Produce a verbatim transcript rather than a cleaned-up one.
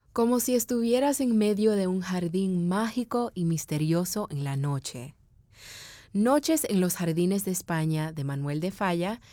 como si estuvieras en medio de un jardín mágico y misterioso en la noche. Noches en los jardines de España de Manuel de Falla